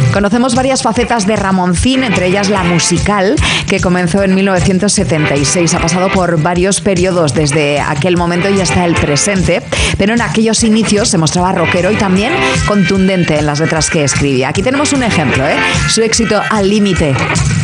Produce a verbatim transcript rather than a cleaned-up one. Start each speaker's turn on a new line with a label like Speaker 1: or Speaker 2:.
Speaker 1: Conocemos varias facetas de Ramoncín, entre ellas la musical, que comenzó en mil novecientos setenta y seis. Ha pasado por varios periodos desde aquel momento y hasta el presente, pero en aquellos inicios se mostraba rockero y también contundente en las letras que escribía. Aquí tenemos un ejemplo, ¿eh? Su éxito Al límite.